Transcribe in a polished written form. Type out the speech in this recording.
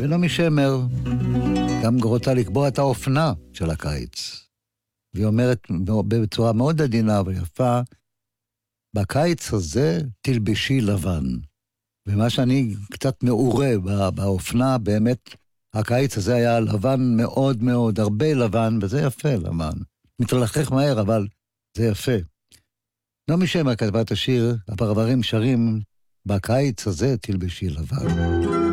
ונעמי שמר גם רוצה לקבוע את האופנה של הקיץ. והיא אומרת בצורה מאוד עדינה ויפה, בקיץ הזה תלבשי לבן. ומה שאני קצת מעורה באופנה, באמת הקיץ הזה היה לבן מאוד מאוד, הרבה לבן, וזה יפה לבן. מתרלחך מהר, אבל זה יפה. נעמי שמר כתבה את השיר, הפרברים שרים, בקיץ הזה תלבשי לבן.